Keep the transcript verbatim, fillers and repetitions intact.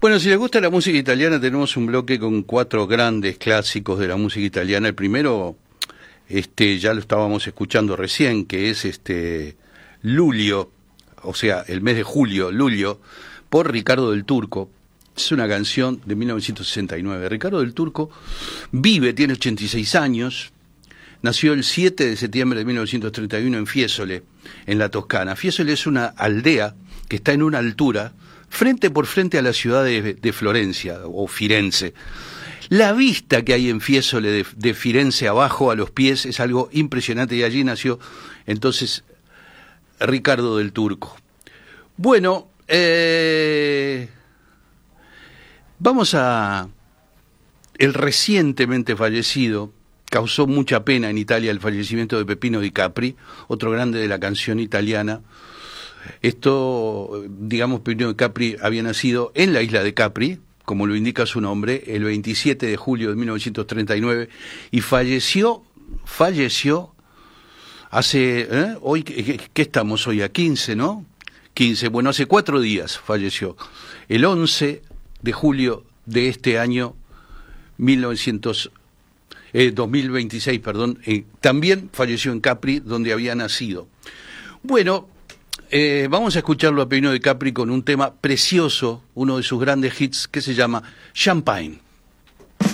Bueno, si les gusta la música italiana, tenemos un bloque con cuatro grandes clásicos de la música italiana. El primero, este, ya lo estábamos escuchando recién, que es este Luglio, o sea, el mes de julio, Luglio, por Ricardo del Turco. Es una canción de mil novecientos sesenta y nueve. Ricardo del Turco vive, tiene ochenta y seis años, nació el siete de septiembre de mil novecientos treinta y uno en Fiesole, en la Toscana. Fiesole es una aldea que está en una altura, frente por frente a la ciudad de, de Florencia, o Firenze. La vista que hay en Fiesole de, de Firenze abajo, a los pies, es algo impresionante, y allí nació entonces Ricardo del Turco. Bueno, eh, vamos a... El recientemente fallecido, causó mucha pena en Italia el fallecimiento de Peppino Di Capri, otro grande de la canción italiana. Esto, digamos, Peppino Di Capri había nacido en la isla de Capri, como lo indica su nombre, el veintisiete de julio de mil novecientos treinta y nueve, y falleció, falleció hace, ¿eh? hoy, ¿qué, qué estamos hoy? A quince, ¿no? quince, bueno, hace cuatro días falleció, el once de julio de este año, mil novecientos, eh, dos mil veintiséis, perdón, eh, también falleció en Capri, donde había nacido. Bueno, Eh, vamos a escucharlo a Peppino Di Capri con un tema precioso, uno de sus grandes hits, que se llama Champagne.